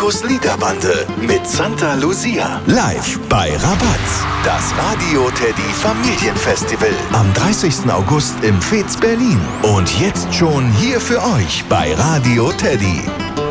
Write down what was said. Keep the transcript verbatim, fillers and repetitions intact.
Titos Liederbande mit Santa Lucia. Live bei Rabatz. Das Radio Teddy Familienfestival am dreißigsten August im Fez Berlin. Und jetzt schon hier für euch bei Radio Teddy.